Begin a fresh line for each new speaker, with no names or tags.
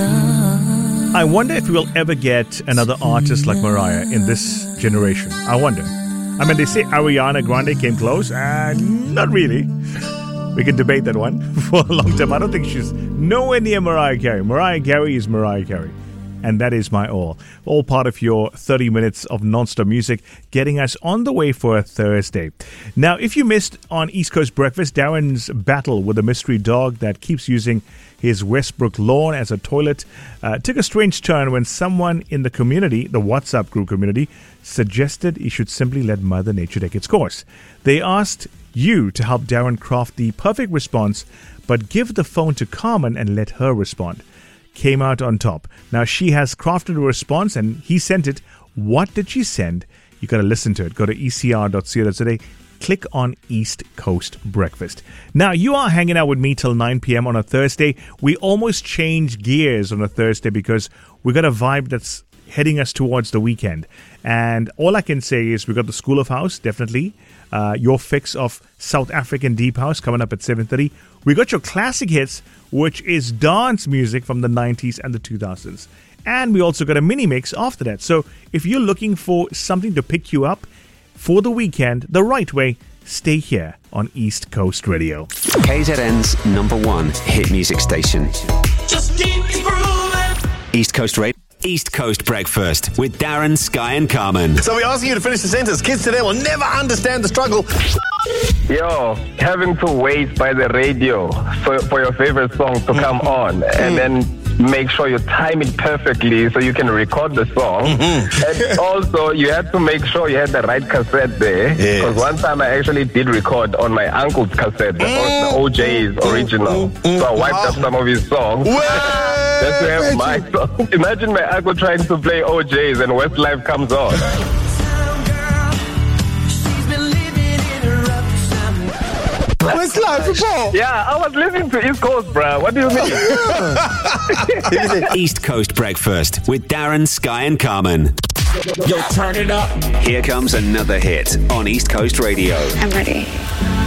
I wonder if we'll ever get another artist like Mariah in this generation. I wonder. I mean, they say Ariana Grande came close. Not really. We can debate that one for a long time. I don't think she's nowhere near Mariah Carey. Mariah Carey is Mariah Carey. And that is my all. All part of your 30 minutes of non-stop music, getting us on the way for a Thursday. Now, if you missed on East Coast Breakfast, Darren's battle with a mystery dog that keeps using his Westbrook lawn as a toilet took a strange turn when someone in the community, the WhatsApp group community, suggested he should simply let Mother Nature take its course. They asked you to help Darren craft the perfect response, but give the phone to Carmen and let her respond. Came out on top. Now she has crafted a response and he sent it. What did she send? You got to listen to it. Go to ecr.co.za. Click on East Coast Breakfast. Now you are hanging out with me till 9 p.m. on a Thursday. We almost change gears on a Thursday because we got a vibe that's heading us towards the weekend. And all I can say is we got the School of House, definitely. Your fix of South African Deep House coming up at 7:30. We got your classic hits, which is dance music from the 90s and the 2000s. And we also got a mini mix after that. So if you're looking for something to pick you up for the weekend, the right way, stay here on East Coast Radio.
KZN's #1 hit music station.
Just keep grooving.
East Coast Radio. East Coast Breakfast with Darren, Sky and Carmen.
So we're asking you to finish the sentence. Kids today will never understand the struggle.
Yo, having to wait by the radio for your favorite song to come on and then make sure you time it perfectly so you can record the song. And also, you had to make sure you had the right cassette there. Because one time I actually did record on my uncle's cassette, the OJ's original. So I wiped up some of his songs. Just to have my song. Imagine my uncle trying to play OJ's and Westlife comes on.
Westlife report.
Yeah, I was listening to East Coast, bruh. What do you mean?
East Coast Breakfast with Darren, Sky and Carmen.
Yo, turn it up.
Here comes another hit on East Coast Radio.
I'm ready.